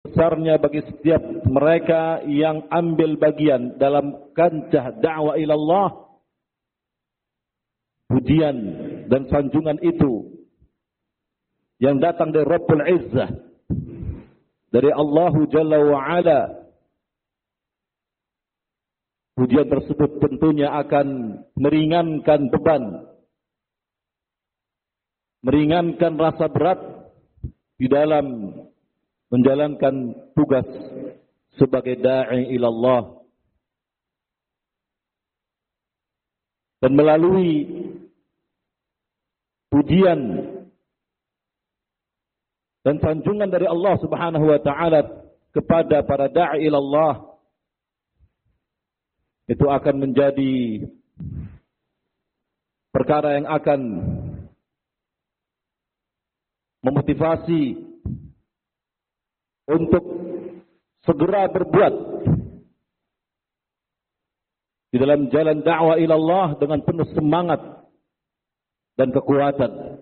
besarnya bagi setiap mereka yang ambil bagian dalam kancah dakwah ilallah. Pujian dan sanjungan itu yang datang dari Rabbul Izzah, dari Allah Jalla wa'ala. Pujian tersebut tentunya akan meringankan beban, meringankan rasa berat di dalam menjalankan tugas sebagai da'i ilallah. Dan melalui pujian dan sanjungan dari Allah Subhanahu wa taala kepada para da'i ilallah, itu akan menjadi perkara yang akan memotivasi untuk segera berbuat di dalam jalan dakwah ilallah dengan penuh semangat dan kekuatan.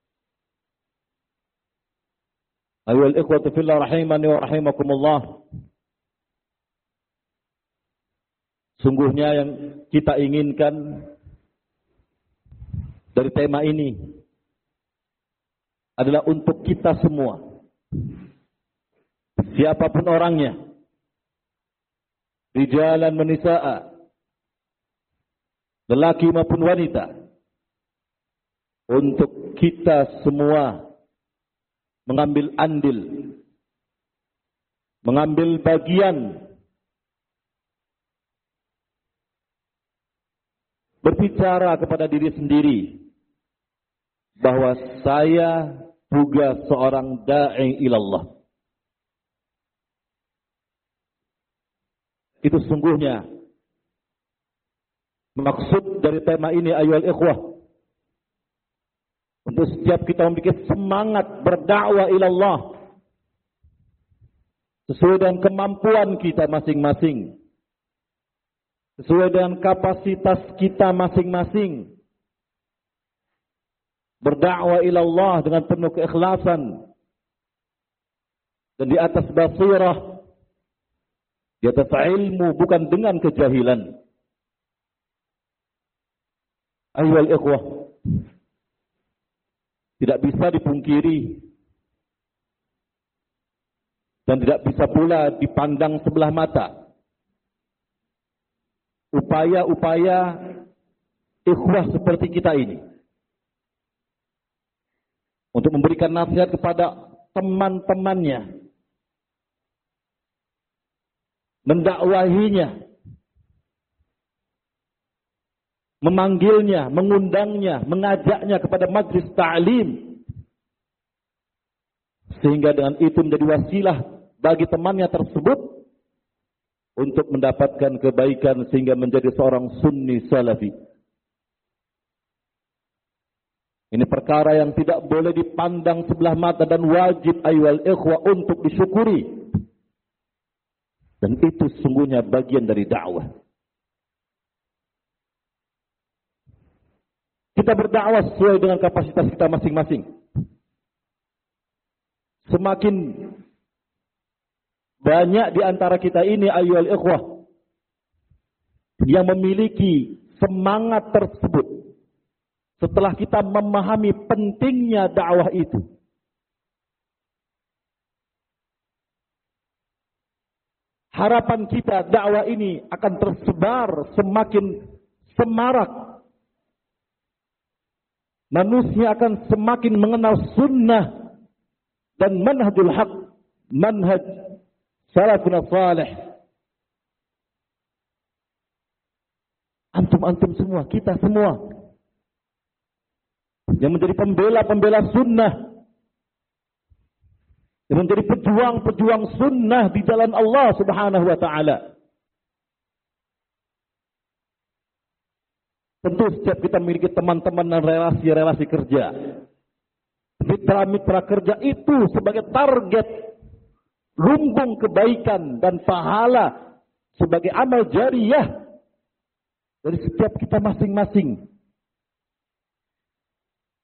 Ayyuhal ikhwatu fillah rahimani wa rahimakumullah. Sungguhnya yang kita inginkan dari tema ini adalah untuk kita semua, siapapun orangnya, rijalan wa nisaa, lelaki maupun wanita, untuk kita semua mengambil andil, mengambil bagian, berbicara kepada diri sendiri bahwa saya juga seorang da'i ilallah. Itu sungguhnya maksud dari tema ini, ayyuhal ikhwah. Untuk setiap kita memiliki semangat berdakwah ilallah sesuai dengan kemampuan kita masing-masing, sesuai dengan kapasitas kita masing-masing. Berdakwah ilallah dengan penuh keikhlasan dan di atas basirah, di atas ilmu, bukan dengan kejahilan. Ayyuhal ikhwah, tidak bisa dipungkiri dan tidak bisa pula dipandang sebelah mata upaya-upaya ikhwah seperti kita ini untuk memberikan nasihat kepada teman-temannya, mendakwahinya, memanggilnya, mengundangnya, mengajaknya kepada majlis ta'lim, sehingga dengan itu menjadi wasilah bagi temannya tersebut untuk mendapatkan kebaikan sehingga menjadi seorang sunni salafi. Ini perkara yang tidak boleh dipandang sebelah mata dan wajib ayyuhal ikhwah untuk disyukuri. Dan itu sungguhnya bagian dari dakwah. Kita berdakwah sesuai dengan kapasitas kita masing-masing. Semakin banyak di antara kita ini ayyuhal ikhwah yang memiliki semangat tersebut, setelah kita memahami pentingnya dakwah itu, harapan kita dakwah ini akan tersebar semakin semarak. Manusia akan semakin mengenal sunnah dan manhajul haq, manhaj salafun salih. Antum semua, kita semua yang menjadi pembela sunnah, yang menjadi pejuang sunnah di jalan Allah Subhanahu wa taala. Tentu setiap kita memiliki teman-teman dan relasi-relasi kerja. Mitra-mitra kerja itu sebagai target lumbung kebaikan dan pahala sebagai amal jariyah dari setiap kita masing-masing.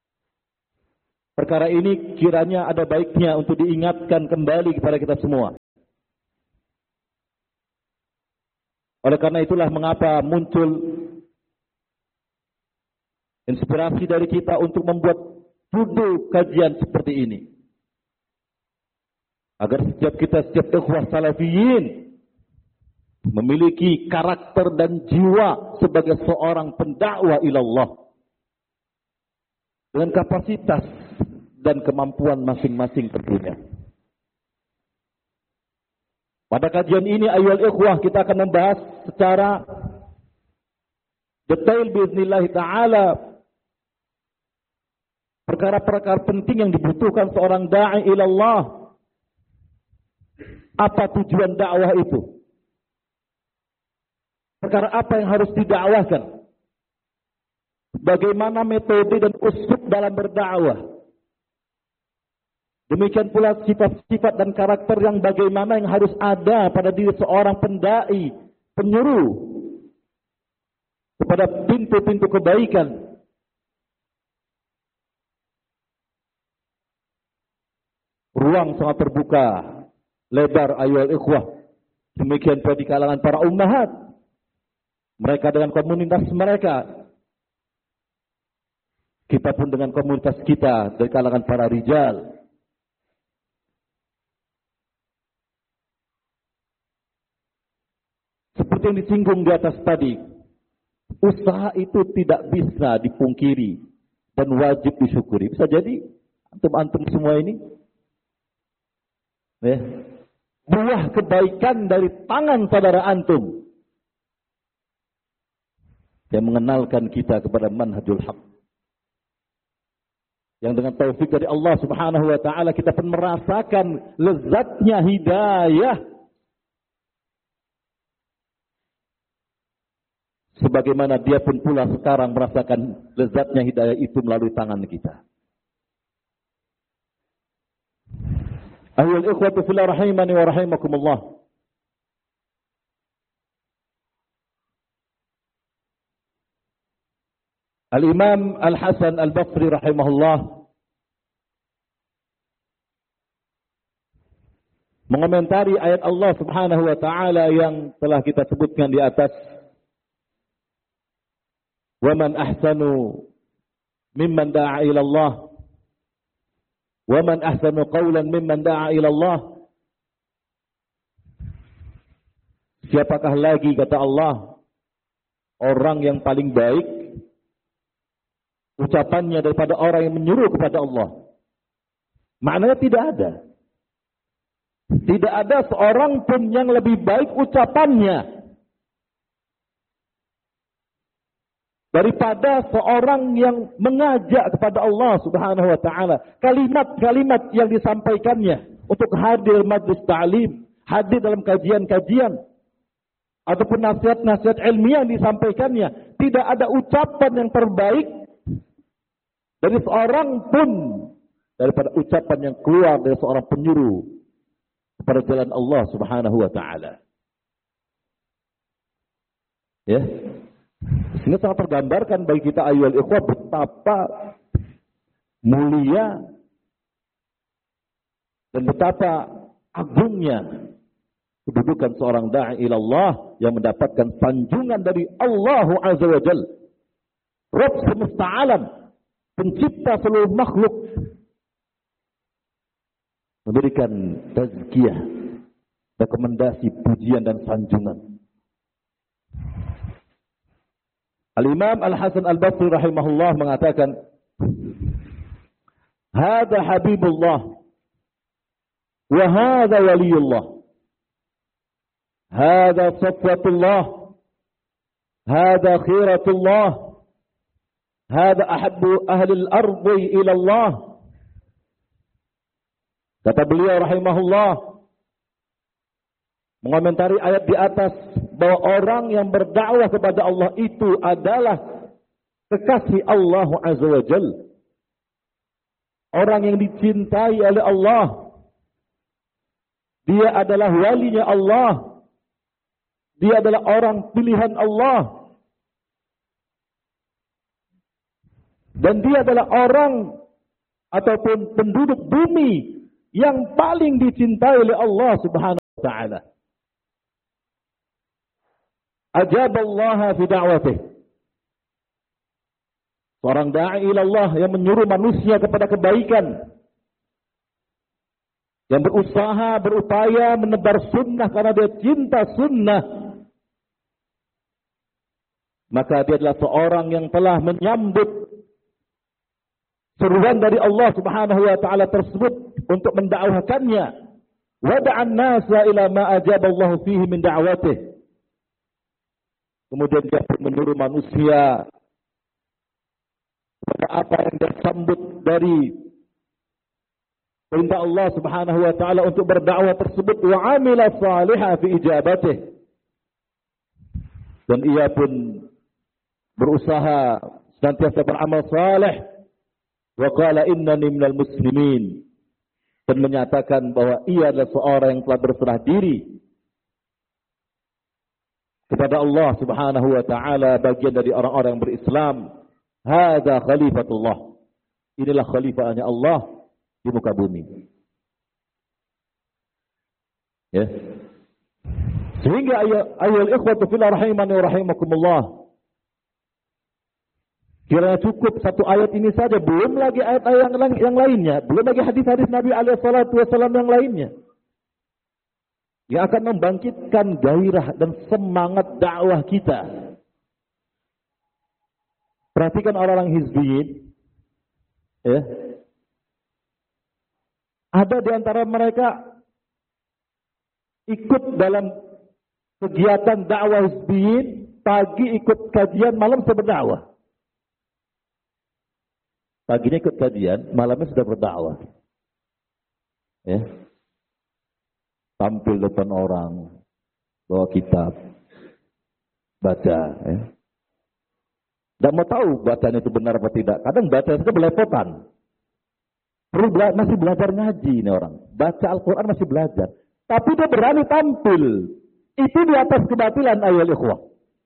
Perkara ini kiranya ada baiknya untuk diingatkan kembali kepada kita semua. Oleh karena itulah mengapa muncul inspirasi dari kita untuk membuat judul kajian seperti ini. Agar setiap ikhwah salafiyin memiliki karakter dan jiwa sebagai seorang pendakwah ilallah. Dengan kapasitas dan kemampuan masing-masing tentunya. Pada kajian ini ayyuhal ikhwah kita akan membahas secara detail biiznillah ta'ala perkara-perkara penting yang dibutuhkan seorang da'i ilallah. Apa tujuan dakwah itu? Perkara apa yang harus didakwahkan? Bagaimana metode dan uslub dalam berdakwah? Demikian pula sifat-sifat dan karakter yang bagaimana yang harus ada pada diri seorang pendai, penyuruh kepada pintu-pintu kebaikan. Ruang sangat terbuka, lebar ayyuhal ikhwah. Demikian pula di kalangan para ummahat. Mereka dengan komunitas mereka. Kita pun dengan komunitas kita dari kalangan para rijal. Seperti yang disinggung di atas tadi, usaha itu tidak bisa dipungkiri dan wajib disyukuri. Bisa jadi antum-antum semua ini buah kebaikan dari tangan saudara antum yang mengenalkan kita kepada manhajul haq. Yang dengan taufik dari Allah Subhanahu wa taala kita pun merasakan lezatnya hidayah. Sebagaimana dia pun pula sekarang merasakan lezatnya hidayah itu melalui tangan kita. Ayyuhal ikhwatu fillah rahimani wa rahimakumullah. Al-Imam Al-Hasan Al-Basri rahimahullah mengomentari ayat Allah Subhanahu wa taala yang telah kita sebutkan di atas. Wa man ahsanu mimman da'a ila Allah. Wa man ahsanu qawlan mimman da'a ila Allah. Siapakah lagi kata Allah orang yang paling baik ucapannya daripada orang yang menyuruh kepada Allah? Maknanya tidak ada. Tidak ada seorang pun yang lebih baik ucapannya daripada seorang yang mengajak kepada Allah Subhanahu wa taala. Kalimat-kalimat yang disampaikannya untuk hadir majlis ta'lim, hadir dalam kajian-kajian ataupun nasihat-nasihat ilmiah yang disampaikannya, tidak ada ucapan yang terbaik dari seorang pun daripada ucapan yang keluar dari seorang penyuruh kepada jalan Allah Subhanahu wa taala. Ya. Ini sangat tergambarkan bagi kita ayyuhal ikhwah betapa mulia dan betapa agungnya kedudukan seorang da'i ilallah yang mendapatkan sanjungan dari Allah Azza wa Jalla, Rabb semesta alam, pencipta seluruh makhluk, memberikan tazkiyah, rekomendasi, pujian dan sanjungan. Al-Imam Al-Hasan Al-Basri rahimahullah mengatakan, "Hada habibullah wa hada waliyullah. Hada safwatullah. Hada khiratullah. Hada ahabbu ahli al-ardi ila Allah." Kata beliau rahimahullah mengomentari ayat di atas bahwa orang yang berdakwah kepada Allah itu adalah kekasih Allah Azza wa Jalla. Orang yang dicintai oleh Allah. Dia adalah walinya Allah. Dia adalah orang pilihan Allah. Dan dia adalah orang ataupun penduduk bumi yang paling dicintai oleh Allah Subhanahu wa taala. ajaballaha fi da'watih. Seorang da'i ilallah yang menyuruh manusia kepada kebaikan, yang berusaha, berupaya menebar sunnah karena dia cinta sunnah, maka dia adalah seorang yang telah menyambut seruan dari Allah Subhanahu wa taala tersebut untuk mendakwahkannya. Wada'an nasa ila ma ajaballahu fihi min da'watih. Kemudian dia menyuruh manusia kepada apa yang dia sambut dari perintah Allah Subhanahu wa taala untuk berdakwah tersebut, wa amila salihah fi ijabatih. Dan ia pun berusaha senantiasa beramal saleh. Wa qala innani minal muslimin. Dan menyatakan bahwa ia adalah seorang yang telah berserah diri kepada Allah Subhanahu wa taala, bagian dari orang-orang yang berislam. Hadza khalifatullah. Inilah khalifahnya Allah di muka bumi. Ya. Sehingga ayyuhal ikhwatu fillah rahimani wa rahimakumullah, kiranya cukup satu ayat ini saja, belum lagi ayat-ayat yang lainnya, belum lagi hadis-hadis Nabi alaihi salatu wasallam yang lainnya, yang akan membangkitkan gairah dan semangat dakwah kita. Perhatikan orang-orang hizbiyin, ya. Ada di antara mereka ikut dalam kegiatan dakwah hizbiyin, pagi ikut kajian, malam sudah berdakwah. Paginya ikut kajian, malamnya sudah berdakwah. Ya. Tampil depan orang, bawa kitab, baca. Ya. Tidak mau tahu bacaan itu benar apa tidak. Kadang baca itu belepotan. Masih belajar ngaji ini orang. Baca Al-Quran masih belajar. Tapi dia berani tampil. Itu di atas kebatilan, ayyuhal ikhwah.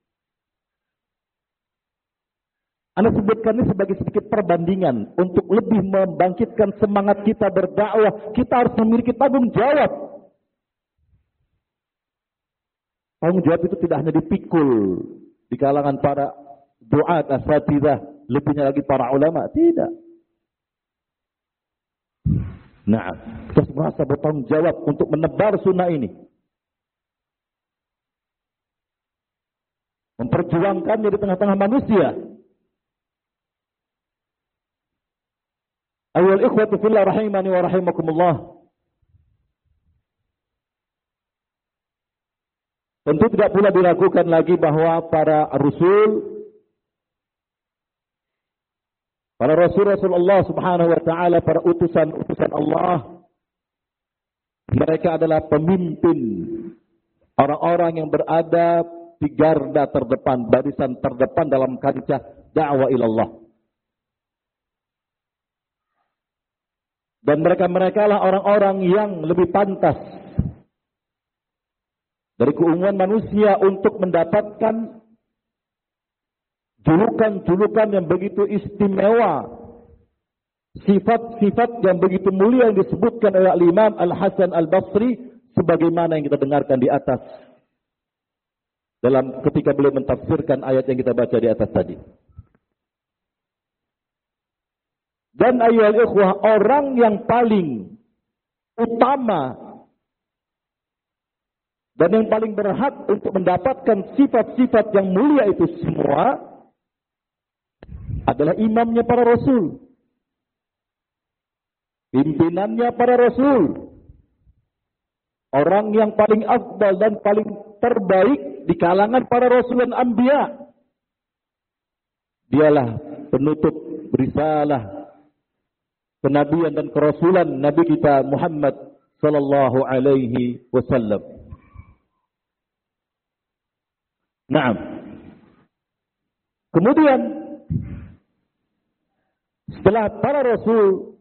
Anda sebutkan ini sebagai sedikit perbandingan untuk lebih membangkitkan semangat kita berdakwah. Kita harus memiliki tanggung jawab. Tanggung jawab itu tidak hanya dipikul di kalangan para duat, asatidzah, lebihnya lagi para ulama. Tidak. Nah, kita merasa bertanggung jawab untuk menebar sunnah ini. Memperjuangkannya di tengah-tengah manusia. Ayyuhal ikhwatu fillah rahimani wa rahimakumullah. Tentu tidak pula diragukan lagi bahwa para Rasulullah Subhanahu wa taala, para utusan Allah, mereka adalah pemimpin orang-orang yang berada di garda terdepan, barisan terdepan dalam kancah dakwah ilallah. Dan mereka lah orang-orang yang lebih pantas dari keumuman manusia untuk mendapatkan julukan-julukan yang begitu istimewa, sifat-sifat yang begitu mulia yang disebutkan oleh Imam Al-Hasan Al-Basri, sebagaimana yang kita dengarkan di atas dalam ketika beliau mentafsirkan ayat yang kita baca di atas tadi. Dan ayyuhal ikhwah, orang yang paling utama dan yang paling berhak untuk mendapatkan sifat-sifat yang mulia itu semua adalah imamnya para rasul, pimpinannya para rasul, orang yang paling afdal dan paling terbaik di kalangan para rasul dan anbiya. Dialah penutup risalah kenabian dan kerasulan Nabi kita Muhammad sallallahu alaihi wasallam. Naam. Kemudian setelah para rasul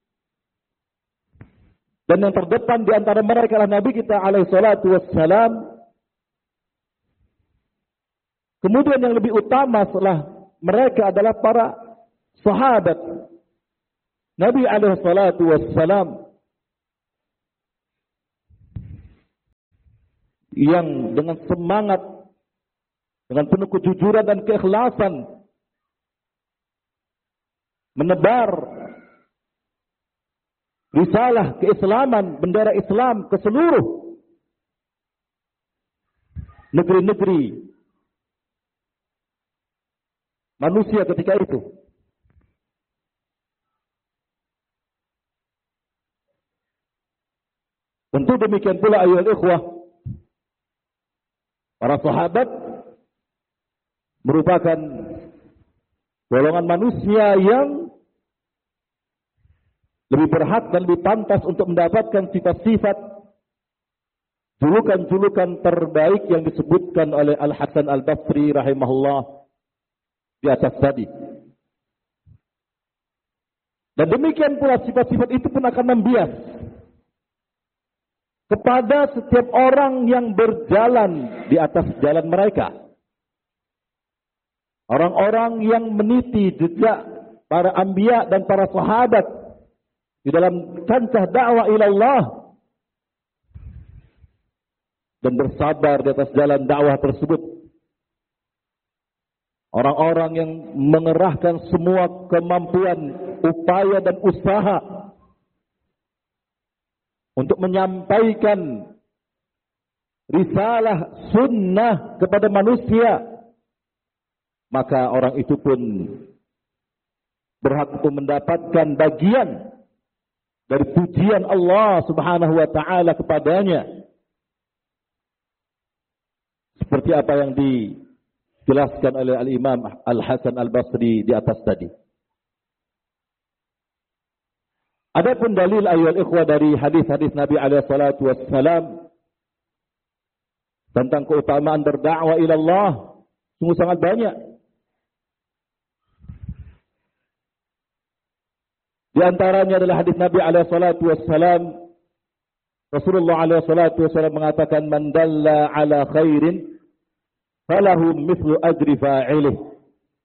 dan yang terdepan di antara mereka adalah Nabi kita alaihi salatu wassalam, kemudian yang lebih utama setelah mereka adalah para sahabat Nabi alaihi salatu wassalam, yang dengan semangat dengan penuh kejujuran dan keikhlasan menebar risalah keislaman, bendera Islam ke seluruh negeri-negeri manusia ketika itu. Tentu demikian pula ayuhal ikhwah, para sahabat merupakan golongan manusia yang lebih berhak dan lebih pantas untuk mendapatkan sifat-sifat julukan-julukan terbaik yang disebutkan oleh Al-Hasan Al-Basri rahimahullah di atas tadi. Dan demikian pula sifat-sifat itu pun akan membias kepada setiap orang yang berjalan di atas jalan mereka. Orang-orang yang meniti jejak para anbiya dan para sahabat di dalam kancah dakwah ilallah dan bersabar di atas jalan dakwah tersebut. Orang-orang yang mengerahkan semua kemampuan, upaya dan usaha untuk menyampaikan risalah sunnah kepada manusia, maka orang itu pun berhak untuk mendapatkan bagian dari pujian Allah Subhanahu wa taala kepadanya. Seperti apa yang dijelaskan oleh Al-Imam Al-Hasan Al-Basri di atas tadi. Adapun dalil ayol ikhwah dari hadis-hadis Nabi alaihi salatu wassalam tentang keutamaan berdakwah ila Allah sungguh sangat banyak. Di antaranya adalah hadis Nabi alaihi salatu wassalam, Rasulullah alaihi salatu wassalam mengatakan, man dalla ala khairin falahu mithlu ajri fa'ilih.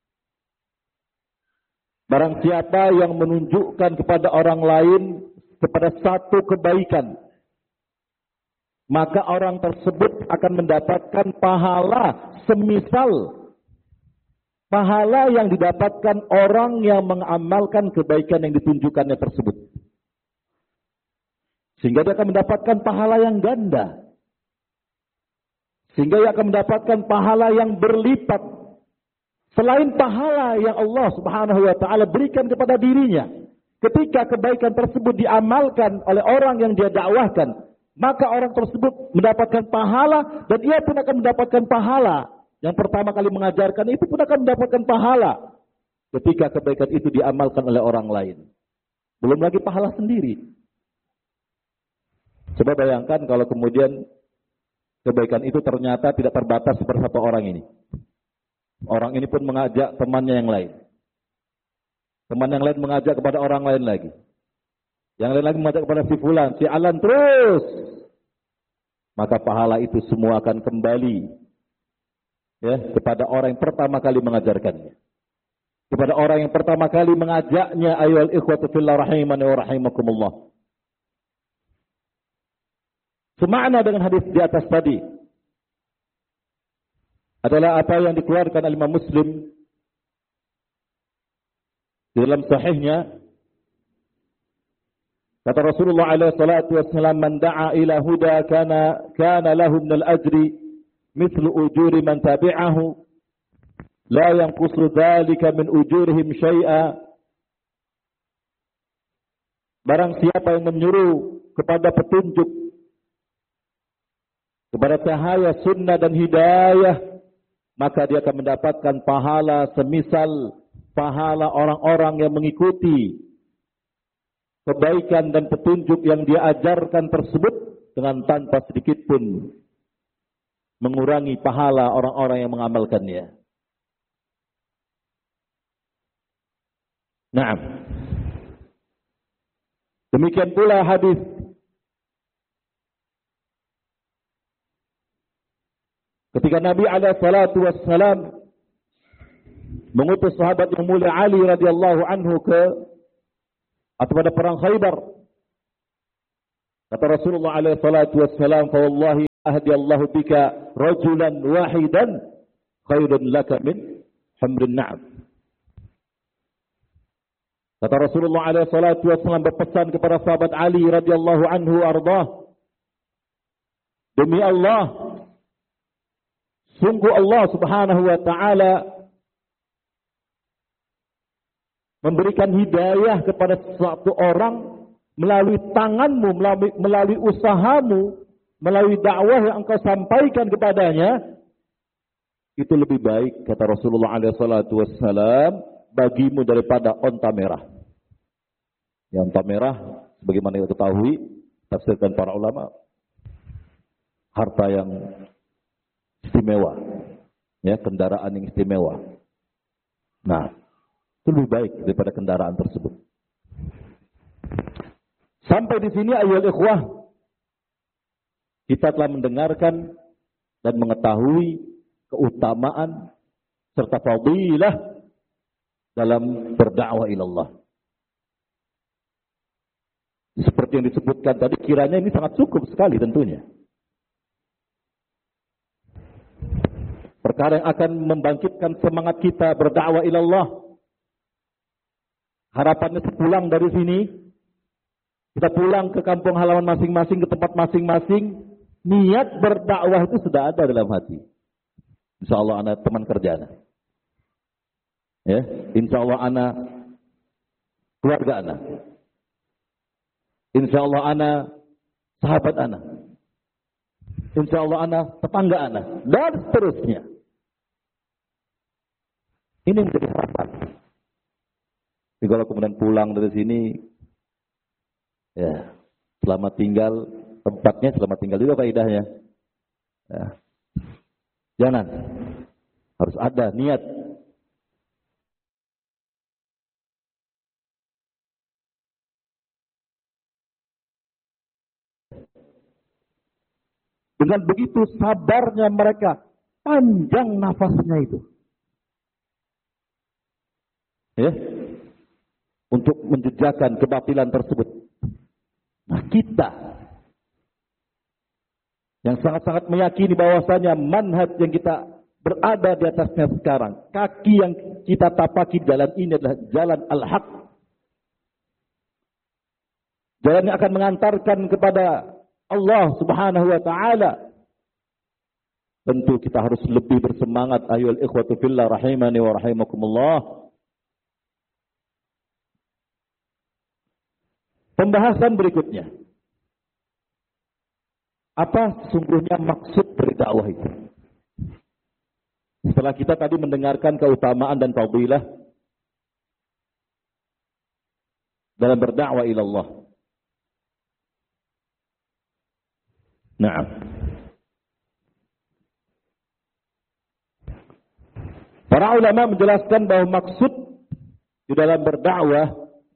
Barang siapa yang menunjukkan kepada orang lain kepada satu kebaikan, maka orang tersebut akan mendapatkan pahala semisal pahala yang didapatkan orang yang mengamalkan kebaikan yang ditunjukkannya tersebut. Sehingga dia akan mendapatkan pahala yang ganda. Sehingga dia akan mendapatkan pahala yang berlipat. Selain pahala yang Allah Subhanahu wa taala berikan kepada dirinya ketika kebaikan tersebut diamalkan oleh orang yang dia dakwahkan, maka orang tersebut mendapatkan pahala dan ia pun akan mendapatkan pahala. Yang pertama kali mengajarkan itu pun akan mendapatkan pahala ketika kebaikan itu diamalkan oleh orang lain. Belum lagi pahala sendiri. Coba bayangkan kalau kemudian kebaikan itu ternyata tidak terbatas pada satu orang ini. Orang ini pun mengajak temannya yang lain. Teman yang lain mengajak kepada orang lain lagi. Yang lain lagi mengajak kepada si fulan, si alan terus. Maka pahala itu semua akan kembali ya kepada orang yang pertama kali mengajarkannya. Kepada orang yang pertama kali mengajaknya, ayyuhal ikhwatu fillah rahimani wa rahimakumullah. Semakna dengan hadis di atas tadi adalah apa yang dikeluarkan oleh Imam Muslim di dalam sahihnya. Kata Rasulullah alaihi salatu wassalam, man da'a ila huda kana lahu min al-ajri mithlu ujuri man tabi'ahu la yanqusu dhalika min ujurihim syai'a. Barang siapa yang menyuruh kepada petunjuk, kepada cahaya sunnah dan hidayah, maka dia akan mendapatkan pahala semisal pahala orang-orang yang mengikuti kebaikan dan petunjuk yang dia ajarkan tersebut dengan tanpa sedikit pun mengurangi pahala orang-orang yang mengamalkannya. Naam. Demikian pula hadis ketika Nabi alaihi salatu wassalam mengutus sahabat yang mulia Ali radhiyallahu anhu pada perang Khaybar. Kata Rasulullah alaihi salatu wassalam, "Fa wallahi ahdi Allahu bika rajulan wahidan khairun laka min humrin na'am. Kata Rasulullah alaihi salatu wasallam berpesan kepada sahabat Ali radhiyallahu anhu ardah, demi Allah, sungguh Allah Subhanahu wa taala memberikan hidayah kepada suatu orang melalui tanganmu, melalui usahamu, melalui dakwah yang engkau sampaikan kepadanya, itu lebih baik, kata Rasulullah alaihi salatu wassalam, bagimu daripada onta merah. Ya, onta merah, sebagaimana kita ketahui, tafsirkan para ulama, harta yang istimewa, ya, kendaraan yang istimewa. Nah, itu lebih baik daripada kendaraan tersebut. Sampai di sini ayyuhal ikhwah, kita telah mendengarkan dan mengetahui keutamaan serta fadilah dalam berdakwah ilallah. Seperti yang disebutkan tadi, kiranya ini sangat cukup sekali tentunya. Perkara yang akan membangkitkan semangat kita berdakwah ilallah. Harapannya sepulang dari sini, kita pulang ke kampung halaman masing-masing, ke tempat masing-masing, niat berdakwah itu sudah ada dalam hati. Insya Allah anak teman kerja anak. Ya, insya Allah anak keluarga anak. Insya Allah anak sahabat anak. Insya Allah anak tetangga anak. Dan seterusnya. Ini menjadi harapan. Jadi kalau kemudian pulang dari sini, ya, selamat tinggal tempatnya, selamat tinggal juga faedahnya. Ya. Jangan. Harus ada niat. Dengan begitu sabarnya mereka, panjang nafasnya itu. Ya. Untuk menjejakkan kebatilan tersebut. Nah, kita yang sangat-sangat meyakini bahwasanya manhaj yang kita berada di atasnya sekarang, kaki yang kita tapaki jalan ini adalah jalan al-haq. Jalan yang akan mengantarkan kepada Allah Subhanahu wa taala. Tentu kita harus lebih bersemangat ayyuhal ikhwatu fillah rahimani wa rahimakumullah. Pembahasan berikutnya. Apa sesungguhnya maksud berdakwah itu? Setelah kita tadi mendengarkan keutamaan dan fadilah dalam berdakwah ilallah. Naam. Para ulama menjelaskan bahwa maksud di dalam berdakwah,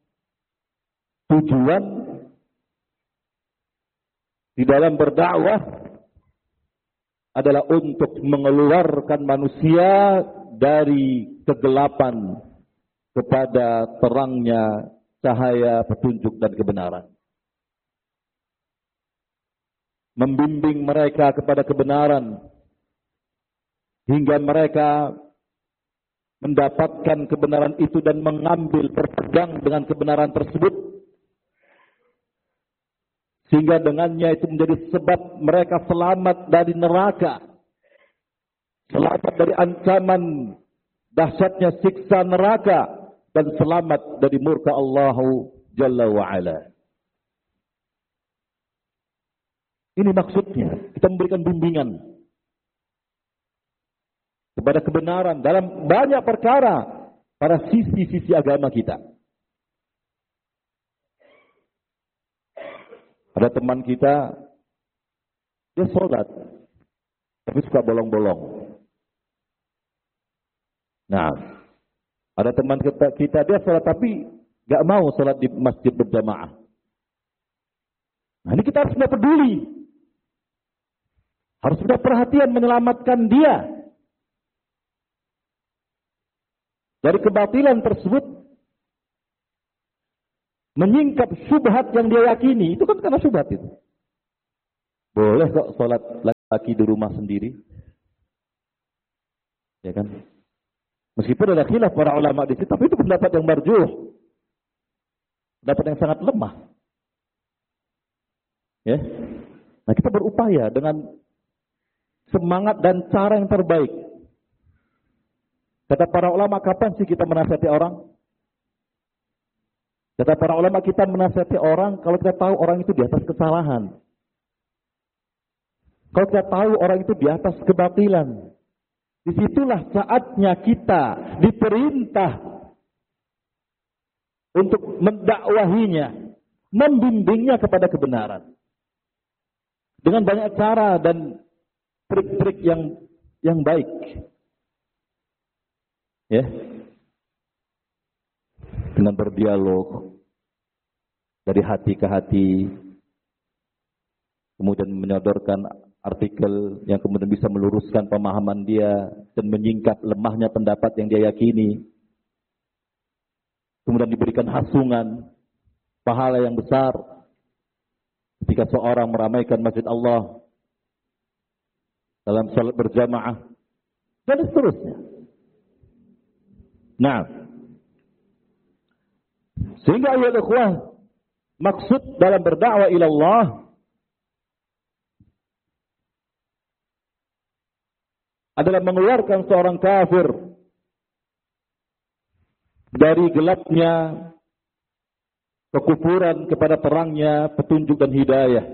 tujuan di dalam berdakwah adalah untuk mengeluarkan manusia dari kegelapan kepada terangnya cahaya petunjuk dan kebenaran. Membimbing mereka kepada kebenaran hingga mereka mendapatkan kebenaran itu dan mengambil, berpegang dengan kebenaran tersebut, sehingga dengannya itu menjadi sebab mereka selamat dari neraka, selamat dari ancaman dahsyatnya siksa neraka, dan selamat dari murka Allah Jalla wa'ala. Ini maksudnya, kita memberikan bimbingan kepada kebenaran dalam banyak perkara pada sisi-sisi agama kita. Ada teman kita, dia sholat, tapi suka bolong-bolong. Nah, ada teman kita dia sholat tapi gak mau sholat di masjid berjamaah. Nah, ini kita harus sudah peduli. Harus sudah perhatian menyelamatkan dia dari kebatilan tersebut, menyingkap syubhat yang dia yakini. Itu kan karena syubhat itu. Boleh kok sholat laki di rumah sendiri. Ya kan? Meskipun ada khilaf para ulama di situ, tapi itu pendapat yang marjuh. Pendapat yang sangat lemah. Ya. Nah, kita berupaya dengan semangat dan cara yang terbaik. Kata para ulama, kapan sih kita menasihati orang? Kata para ulama, kita menasihati orang kalau kita tahu orang itu di atas kesalahan. Kalau kita tahu orang itu di atas kebatilan. Disitulah saatnya kita diperintah untuk mendakwahinya, membimbingnya kepada kebenaran. Dengan banyak cara dan trik-trik yang baik. Ya. Dengan berdialog dari hati ke hati, kemudian menyodorkan artikel yang kemudian bisa meluruskan pemahaman dia dan menyingkap lemahnya pendapat yang dia yakini. Kemudian diberikan hasungan pahala yang besar ketika seorang meramaikan masjid Allah dalam salat berjamaah dan seterusnya. Nah, sehingga ayat ikhwah, maksud dalam berdakwah ila Allah adalah mengeluarkan seorang kafir dari gelapnya kekufuran kepada terangnya petunjuk dan hidayah.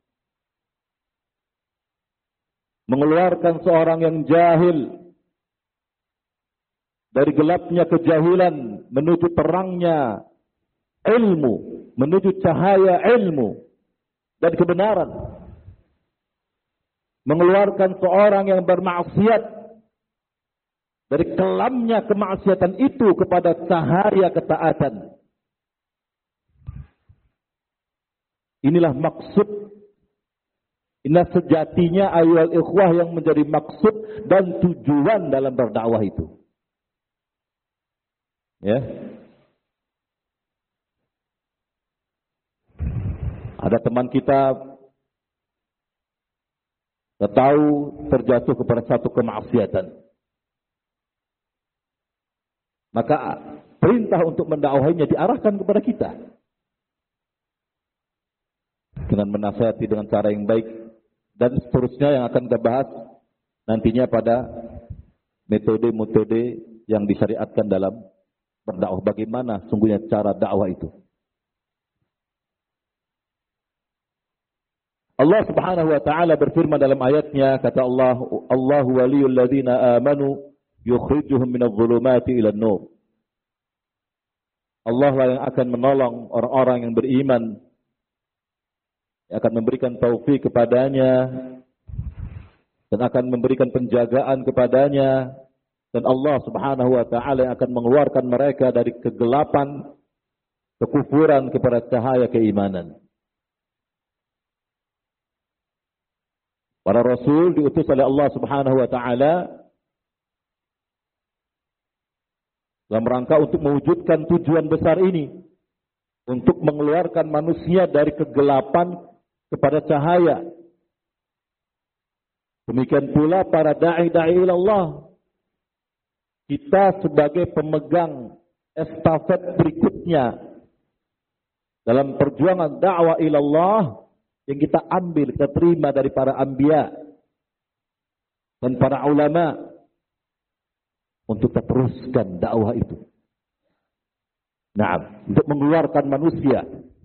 Mengeluarkan seorang yang jahil dari gelapnya kejahilan menuju terangnya ilmu, menuju cahaya ilmu dan kebenaran. Mengeluarkan seorang yang bermaksiat dari kelamnya kemaksiatan itu kepada cahaya ketaatan. Inilah maksud, inilah sejatinya ayyuhal ikhwah yang menjadi maksud dan tujuan dalam berdakwah itu. Ya. Ada teman kita tahu terjatuh kepada satu kemaksiatan. Maka perintah untuk mendakwahinya diarahkan kepada kita. Dengan menasihati dengan cara yang baik dan seterusnya yang akan kita bahas nantinya pada metode-metode yang disyariatkan dalam berdakwah. Bagaimana sungguhnya cara dakwah itu. Allah Subhanahu wa taala berfirman dalam ayatnya, kata Allah, Allahu waliyul ladzina amanu yukhrijuhum minadh dhulumati ilan nur. Allah lah yang akan menolong orang-orang yang beriman, yang akan memberikan taufik kepadanya dan akan memberikan penjagaan kepadanya, dan Allah Subhanahu wa taala yang akan mengeluarkan mereka dari kegelapan kekufuran kepada cahaya keimanan. Para rasul diutus oleh Allah Subhanahu wa taala dalam rangka untuk mewujudkan tujuan besar ini, untuk mengeluarkan manusia dari kegelapan kepada cahaya. Demikian pula para dai-dai ilallah. Kita sebagai pemegang estafet berikutnya dalam perjuangan dakwah ilallah yang kita ambil, kita terima dari para anbiya dan para ulama untuk kita teruskan dakwah itu. Nah, untuk mengeluarkan manusia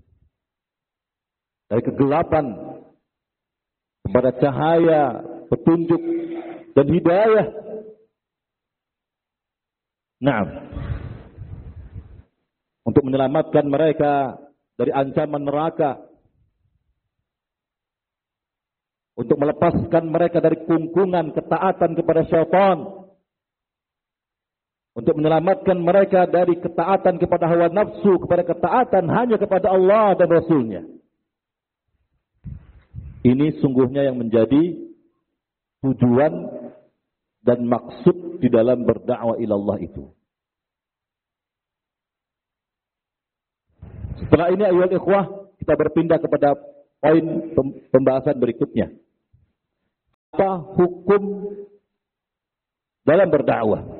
dari kegelapan kepada cahaya, petunjuk dan hidayah. Nah, untuk menyelamatkan mereka dari ancaman neraka, untuk melepaskan mereka dari kungkungan ketaatan kepada syaitan, untuk menyelamatkan mereka dari ketaatan kepada hawa nafsu, kepada ketaatan hanya kepada Allah dan Rasulnya. Ini sungguhnya yang menjadi tujuan dan maksud di dalam berdakwah ilallah itu. Setelah ini ayat ikhwah, kita berpindah kepada poin pembahasan berikutnya. Apa hukum dalam berdakwah.